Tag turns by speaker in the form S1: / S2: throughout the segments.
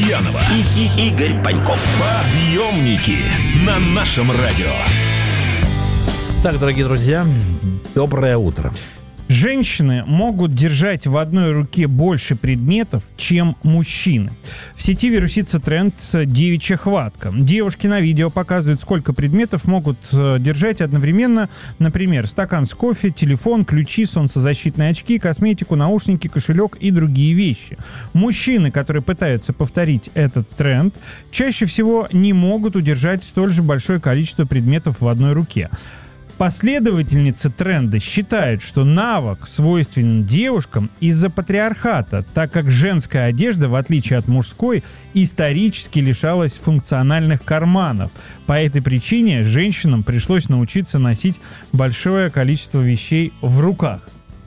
S1: Лукьянова и Игорь Паньков. Подъемники на нашем радио.
S2: Так, дорогие друзья, доброе утро.
S3: Женщины могут держать в одной руке больше предметов, чем мужчины. В сети вирусится тренд «девичья хватка». Девушки на видео показывают, сколько предметов могут держать одновременно. Например, стакан с кофе, телефон, ключи, солнцезащитные очки, косметику, наушники, кошелек и другие вещи. Мужчины, которые пытаются повторить этот тренд, чаще всего не могут удержать столь же большое количество предметов в одной руке. Последовательницы тренда считают, что навык свойственен девушкам из-за патриархата, так как женская одежда, в отличие от мужской, исторически лишалась функциональных карманов. По этой причине женщинам пришлось научиться носить большое количество вещей в руках.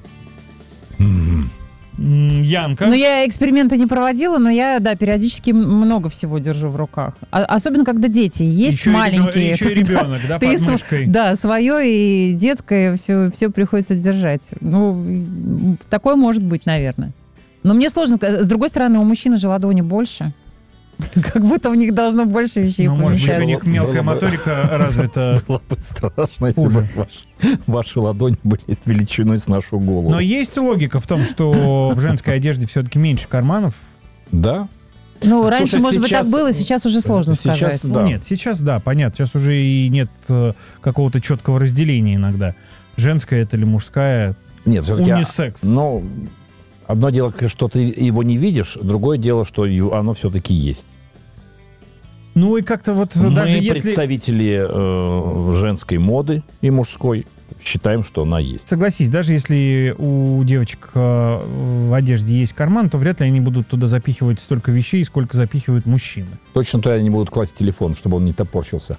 S3: Янка?
S4: Ну, я эксперименты не проводила, но я, да, периодически много всего держу в руках. Особенно, когда дети есть
S3: еще
S4: маленькие.
S3: Еще и ребенок, да, под мышкой.
S4: Да, свое и детское все приходится держать. Ну, такое может быть, наверное. Но мне сложно. С другой стороны, у мужчины же ладони больше. Как будто у них должно больше вещей помещаться.
S3: Может быть, у них мелкая моторика развита.
S2: Было бы страшно, если бы ваши ладони были величиной с нашу голову.
S3: Но есть логика в том, что в женской одежде все-таки меньше карманов.
S2: Да.
S4: Ну, раньше, может быть, так было, сейчас уже сложно сказать.
S3: Да. Нет, сейчас, да, понятно. Сейчас уже и нет какого-то четкого разделения иногда. Женская это или мужская.
S2: Нет, все-таки
S3: унисекс.
S2: Но одно дело, что ты его не видишь, другое дело, что оно все-таки есть.
S3: Ну и как-то вот
S2: мы
S3: даже если...
S2: представители женской моды и мужской считаем, что она есть.
S3: Согласись, даже если у девочек в одежде есть карман, то вряд ли они будут туда запихивать столько вещей, сколько запихивают мужчины.
S2: Точно туда они будут класть телефон, чтобы он не топорщился.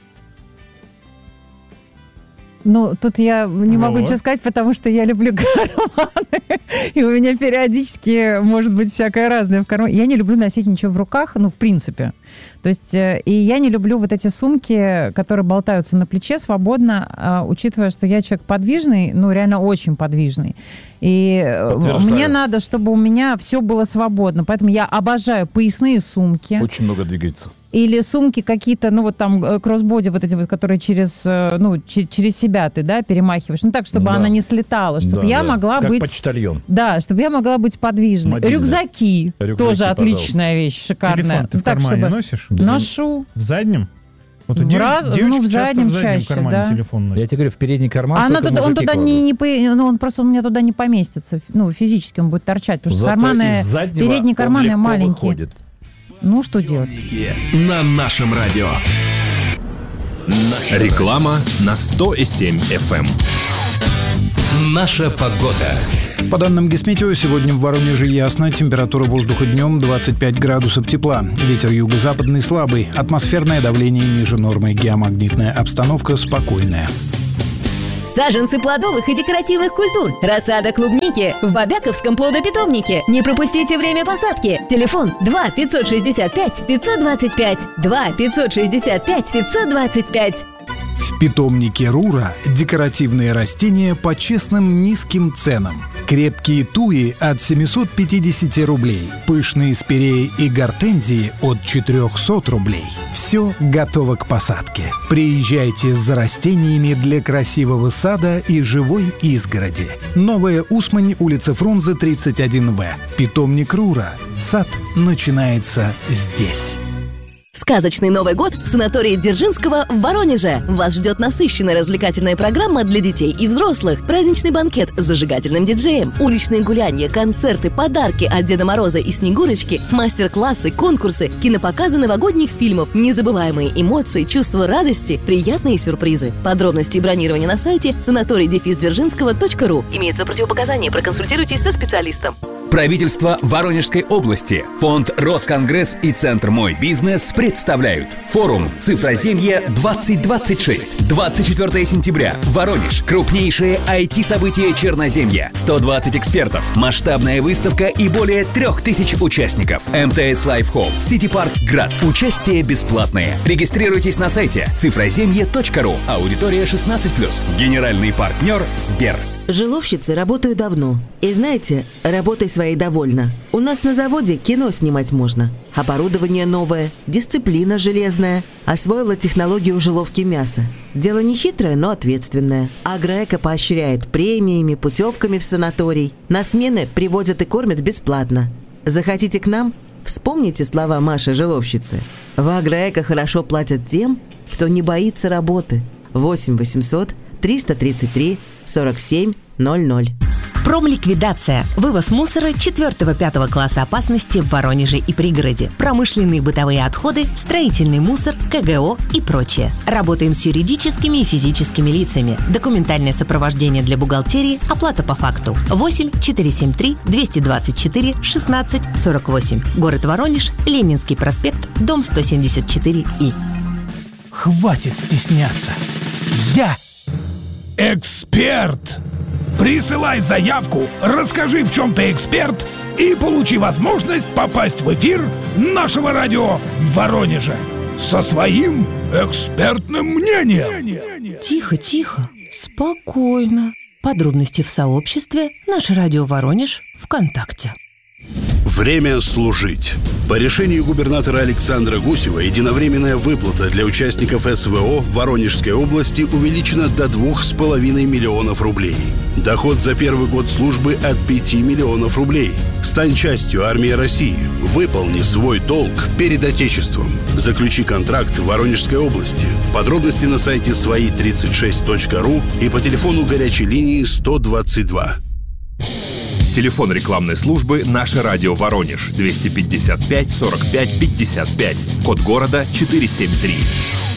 S4: Ну, тут я не могу ничего сказать, потому что я люблю карманы. И у меня периодически может быть всякое разное в кармане. Я не люблю носить ничего в руках, ну, в принципе. То есть, и я не люблю вот эти сумки, которые болтаются на плече свободно, учитывая, что я человек подвижный, ну, реально очень подвижный. И мне надо, чтобы у меня все было свободно. Поэтому я обожаю поясные сумки.
S2: Очень много двигается.
S4: Или сумки какие-то, ну вот там кроссбоди, вот эти вот, которые через себя ты, да, перемахиваешь. Ну так, чтобы она не слетала, чтобы я могла
S2: как
S4: быть...
S2: почтальон.
S4: Да, чтобы я могла быть подвижной.
S2: Мобильная.
S4: Рюкзаки тоже отличная вещь, шикарная.
S3: Телефон ты в кармане носишь?
S4: Ношу.
S3: В заднем? Вот у
S4: девочек
S3: в
S4: заднем
S3: чаще, кармане, да, телефон носит.
S2: Я тебе говорю, в передний карман.
S4: Он туда он просто у меня туда не поместится. Ну, физически он будет торчать, потому что карманы, передние карманы маленькие. Выходит. Ну, что делать?
S1: На нашем радио. Реклама на 100,7 FM. Наша погода.
S5: По данным Гисметео, сегодня в Воронеже ясно. Температура воздуха днем 25 градусов тепла. Ветер юго-западный слабый. Атмосферное давление ниже нормы. Геомагнитная обстановка спокойная.
S6: Саженцы плодовых и декоративных культур. Рассада клубники в Бобяковском плодопитомнике. Не пропустите время посадки. Телефон 2 565 525. 2 565 525.
S5: В питомнике Рура декоративные растения по честным низким ценам. Крепкие туи от 750 рублей. Пышные спиреи и гортензии от 400 рублей. Все готово к посадке. Приезжайте за растениями для красивого сада и живой изгороди. Новая Усмань, улица Фрунзе, 31В. Питомник Рура. Сад начинается здесь.
S6: Сказочный Новый год в санатории Дзержинского в Воронеже. Вас ждет насыщенная развлекательная программа для детей и взрослых. Праздничный банкет с зажигательным диджеем, уличные гуляния, концерты, подарки от Деда Мороза и Снегурочки, мастер-классы, конкурсы, кинопоказы новогодних фильмов, незабываемые эмоции, чувство радости, приятные сюрпризы. Подробности и бронирование на сайте санаторий-дзержинского.ру. Имеется противопоказание, проконсультируйтесь со специалистом.
S7: Правительство Воронежской области, фонд Росконгресс и Центр «Мой бизнес» представляют форум «Цифроземье-2026». 24 сентября. Воронеж. Крупнейшее IT-событие Черноземья. 120 экспертов. Масштабная выставка и более 3000 участников. МТС Лайфхолл. Сити-парк Град. Участие бесплатное. Регистрируйтесь на сайте цифроземье.ру. Аудитория 16+. Генеральный партнер Сбер.
S8: Жиловщицей работаю давно. И знаете, работой своей довольна. У нас на заводе кино снимать можно. Оборудование новое, дисциплина железная. Освоила технологию жиловки мяса. Дело не хитрое, но ответственное. Агроэко поощряет премиями, путевками в санаторий. На смены привозят и кормят бесплатно. Захотите к нам? Вспомните слова Маши Жиловщицы. В Агроэко хорошо платят тем, кто не боится работы. 8 800 333 47 00.
S9: Промликвидация. Вывоз мусора 4-5 класса опасности в Воронеже и пригороде. Промышленные бытовые отходы, строительный мусор, КГО и прочее. Работаем с юридическими и физическими лицами. Документальное сопровождение для бухгалтерии, оплата по факту. 8 473 224 16 48. Город Воронеж, Ленинский проспект, дом 174И.
S10: Хватит стесняться. Я эксперт. Присылай заявку, расскажи, в чем ты эксперт, и получи возможность попасть в эфир нашего радио в Воронеже со своим экспертным мнением.
S9: Тихо, тихо, спокойно. Подробности в сообществе «Наше радио Воронеж» ВКонтакте.
S11: Время служить. По решению губернатора Александра Гусева единовременная выплата для участников СВО в Воронежской области увеличена до 2,5 миллионов рублей. Доход за первый год службы от 5 миллионов рублей. Стань частью армии России. Выполни свой долг перед Отечеством. Заключи контракт в Воронежской области. Подробности на сайте свои36.ру и по телефону горячей линии 122.
S1: Телефон рекламной службы «Наше радио Воронеж» 255 45 55. Код города 473.